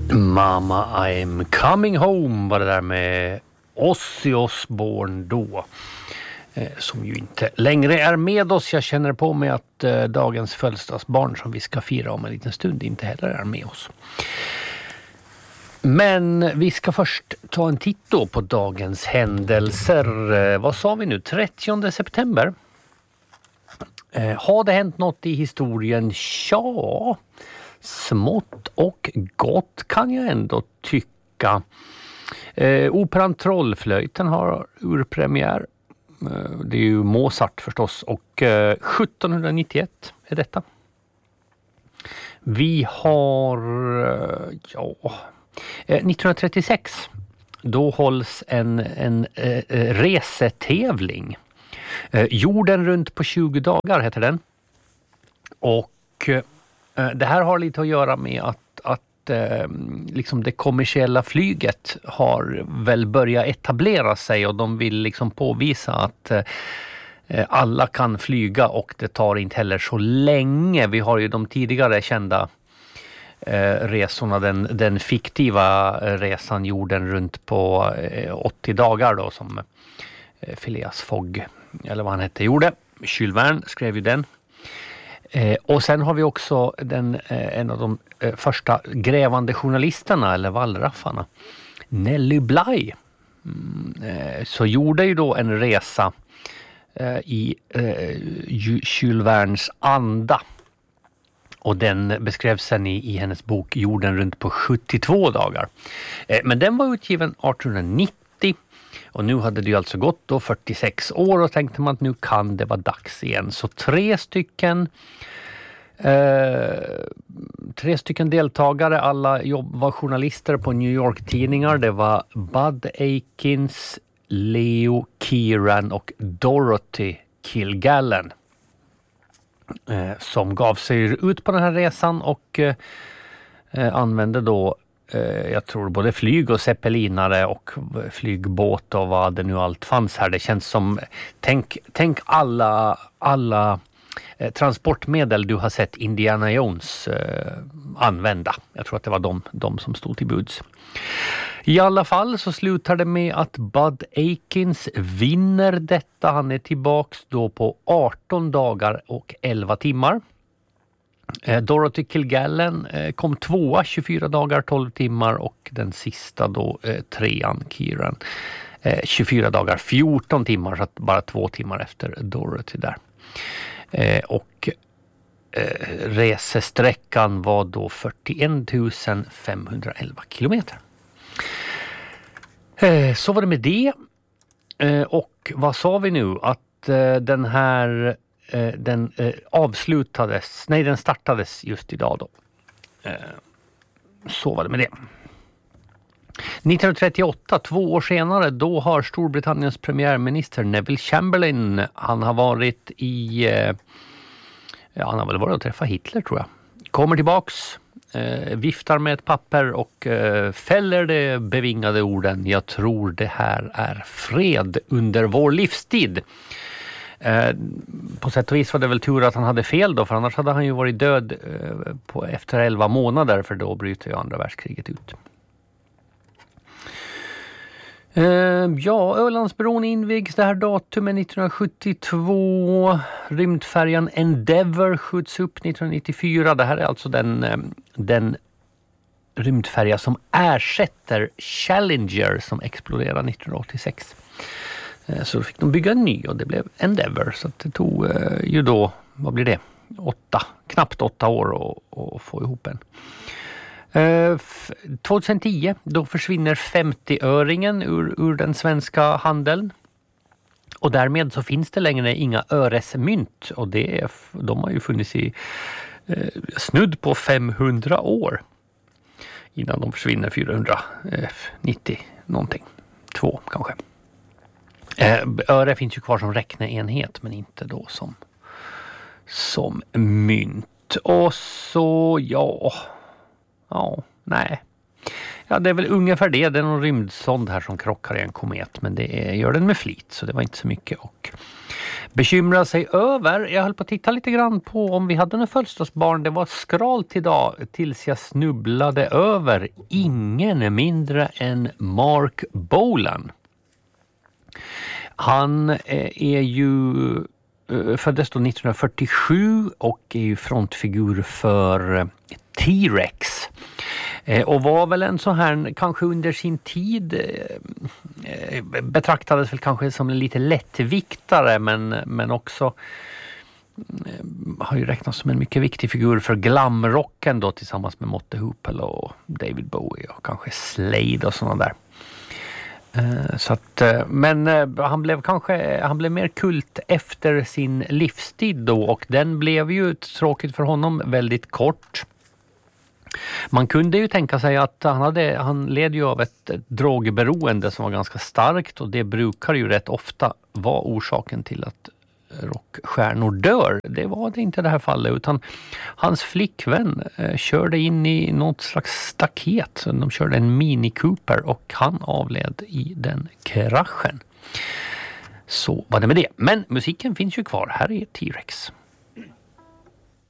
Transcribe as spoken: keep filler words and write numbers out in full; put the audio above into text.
Mama I'm coming home var det där med Ozzy Osbourne då. Eh, som ju inte längre är med oss. Jag känner på mig att eh, dagens födelsedagsbarn som vi ska fira om en liten stund inte heller är med oss. Men vi ska först ta en titt då på dagens händelser. Eh, vad sa vi nu? trettionde september. Eh, har det hänt något i historien? Ja, smått och gott kan jag ändå tycka. Eh, operan Trollflöjten har urpremiär. Eh, det är ju Mozart förstås. Och eh, sjuttonhundranittioett är detta. Vi har... Eh, ja... Eh, nittonhundratrettiosex. Då hålls en, en eh, resetävling. Eh, Jorden runt på tjugo dagar heter den. Och eh, det här har lite att göra med att, att eh, liksom det kommersiella flyget har väl börjat etablera sig och de vill liksom påvisa att eh, alla kan flyga och det tar inte heller så länge. Vi har ju de tidigare kända eh, resorna, den, den fiktiva resan jorden runt på eh, åttio dagar då som eh, Phileas Fogg eller vad han hette gjorde. Jules Verne skrev ju den. Eh, och sen har vi också den, eh, en av de eh, första grävande journalisterna eller wallraffarna, Nelly Bly. Mm, eh, så gjorde ju då en resa eh, i eh, Jules Vernes anda. Och den beskrevs sen i, i hennes bok Jorden runt på sjuttiotvå dagar. Eh, men den var utgiven artonhundranittio. Och nu hade det ju alltså gått då fyrtiosex år och tänkte man att nu kan det vara dags igen. Så tre stycken eh, tre stycken deltagare, alla jobb, var journalister på New York-tidningar. Det var Bud Akins, Leo Kieran och Dorothy Kilgallen eh, som gav sig ut på den här resan och eh, använde då jag tror både flyg och zeppelinare och flygbåt och vad det nu allt fanns här. Det känns som, tänk, tänk alla, alla eh, transportmedel du har sett Indiana Jones eh, använda. Jag tror att det var de, de som stod till buds. I alla fall så slutar det med att Bud Akins vinner detta. Han är tillbaks då på arton dagar och elva timmar. Dorothy Kilgallen kom tvåa, tjugofyra dagar, tolv timmar och den sista då eh, trean Kieran eh, tjugofyra dagar, fjorton timmar, så att bara två timmar efter Dorothy där. Eh, och eh, resesträckan var då fyrtioen tusen femhundraelva kilometer. Eh, så var det med det. Eh, och vad sa vi nu? Att eh, den här den eh, avslutades, nej den startades just idag då. Eh, så var det med det. nittonhundratrettioåtta, två år senare, då har Storbritanniens premiärminister Neville Chamberlain, han har varit i, eh, ja, han har väl varit och träffat Hitler tror jag. Kommer tillbaks, eh, viftar med ett papper och eh, fäller de bevingade orden: jag tror det här är fred under vår livstid. Eh, på sätt och vis var det väl tur att han hade fel då, för annars hade han ju varit död eh, på, efter elva månader, för då bryter ju andra världskriget ut. Eh, ja, Ölandsbron invigs det här datumet nittonhundrasjuttiotvå. Rymdfärjan Endeavour skjuts upp nittonhundranittiofyra. Det här är alltså den, eh, den rymdfärja som ersätter Challenger som exploderade nittonhundraåttiosex. Så då fick de bygga en ny och det blev Endeavour. Så det tog eh, ju då, vad blir det? Åtta, knappt åtta år att få ihop en. Eh, tjugohundratio, då försvinner femtioöringen ur, ur den svenska handeln. Och därmed så finns det längre inga öresmynt. Och det är, de har ju funnits i eh, snudd på femhundra år. Innan de försvinner fyrahundranittio någonting. Två kanske. Öre finns ju kvar som räkneenhet men inte då som, som mynt. Och så, ja, ja, nej. Ja, det är väl ungefär det. Det är någon rymdsond här som krockar i en komet, men det är, gör den med flit, så det var inte så mycket att bekymra sig över. Jag höll på att titta lite grann på om vi hade några födelsedagsbarn. Det var skralt idag tills jag snubblade över ingen mindre än Mark Bolan. Han är ju föddes då nittonhundrafyrtiosju och är ju frontfigur för T-Rex. Och var väl en så här, kanske under sin tid betraktades väl kanske som en lite lättviktare, men, men också har ju räknats som en mycket viktig figur för glamrocken då, tillsammans med Motte Hoople och David Bowie och kanske Slade och sådana där. Så att, men han blev kanske han blev mer kult efter sin livstid då, och den blev ju tråkigt för honom väldigt kort. Man kunde ju tänka sig att han, hade, han led ju av ett, ett drogberoende som var ganska starkt, och det brukar ju rätt ofta vara orsaken till att rockstjärnor dör. Det var det inte i det här fallet, utan hans flickvän eh, körde in i något slags staket. Så de körde en Mini Cooper och han avled i den kraschen. Så var det med det. Men musiken finns ju kvar. Här är T-Rex.